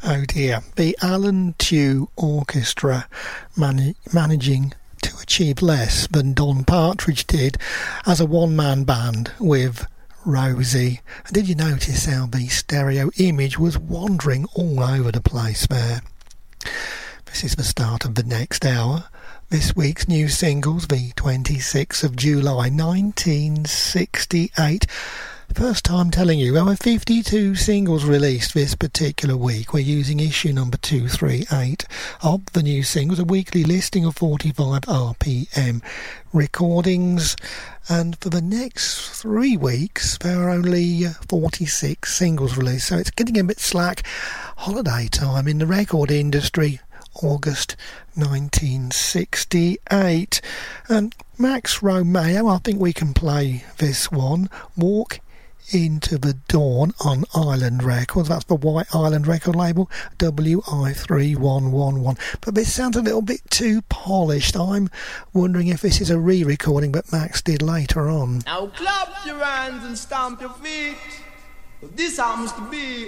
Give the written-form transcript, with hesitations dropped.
Oh dear. The Alan Tew Orchestra managing to achieve less than Don Partridge did as a one-man band with Rosie. And did you notice how the stereo image was wandering all over the place there? This is the start of the next hour. This week's new singles, the 26th of July 1968. First time telling you there were 52 singles released this particular week. We're using issue number 238 of the new singles, a weekly listing of 45 RPM recordings. And for the next 3 weeks, there are only 46 singles released. So it's getting a bit slack. Holiday time in the record industry. August 1968. And Max Romeo, I think we can play this one. Walk Into the Dawn on Island Records. That's the White Island record label, WI3111. But this sounds a little bit too polished. I'm wondering if this is a re-recording that Max did later on. Now clap your hands and stamp your feet. This happens to be